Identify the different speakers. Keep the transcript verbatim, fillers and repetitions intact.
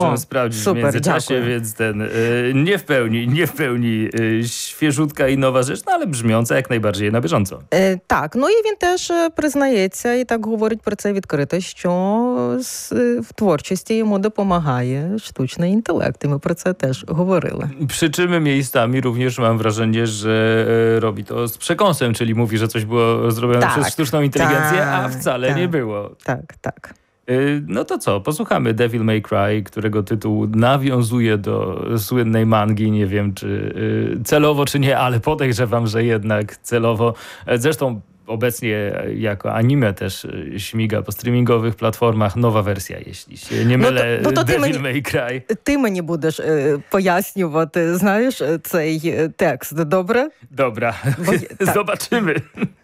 Speaker 1: Możemy sprawdzić
Speaker 2: super,
Speaker 1: w międzyczasie,
Speaker 2: dziękuję.
Speaker 1: więc ten y, nie w pełni, nie w pełni y, świeżutka i nowa rzecz, no ale brzmiąca jak najbardziej на bieżąco.
Speaker 2: Е, так, ну і він теж е, признається і так говорить про це відкрито, що з, е, в творчості йому допомагає штучний інтелект. І ми про це теж говорили.
Speaker 1: Przy czym miejscami również mam wrażenie, że e, robi to z przekąsem, czyli mówi, że coś było zrobione
Speaker 2: Tak,
Speaker 1: przez sztuczną inteligencję,
Speaker 2: tak,
Speaker 1: a wcale
Speaker 2: tak.
Speaker 1: nie było.
Speaker 2: Так, так.
Speaker 1: Y, No to co, posłuchamy Devil May Cry, którego tytuł nawiązuje do słynnej mangi. Nie wiem, czy y, celowo, czy nie, ale podejrzewam, że jednak celowo. E, Zresztą obecnie jako anime też y, śmiga po streamingowych platformach nowa wersja, jeśli się nie
Speaker 2: No to-
Speaker 1: mylę,
Speaker 2: no to ty
Speaker 1: Devil
Speaker 2: mnie-
Speaker 1: May Cry.
Speaker 2: Ти мені будеш е, пояснювати, знаєш, е, цей е, текст, добре?
Speaker 1: Dobra,
Speaker 2: Bo- tak.
Speaker 1: zobaczymy.